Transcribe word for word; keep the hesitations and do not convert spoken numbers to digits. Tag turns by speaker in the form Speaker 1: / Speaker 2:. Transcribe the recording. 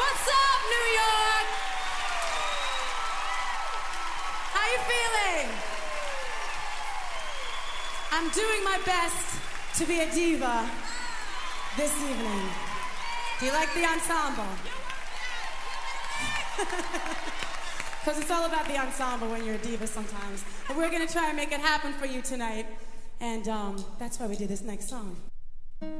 Speaker 1: What's up, New York? How you feeling? I'm doing my best to be a diva this evening. Do you like the ensemble? Because it's all about the ensemble when you're a diva sometimes. And we're going to try and make it happen for you tonight. And um, that's why we did this next song.